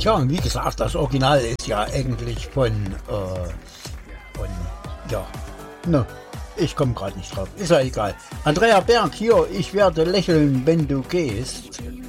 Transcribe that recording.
Tja, und wie gesagt, das Original ist ja eigentlich ja, ne, ich komme gerade nicht drauf. Ist ja egal. Andrea Berg hier, ich werde lächeln, wenn du gehst.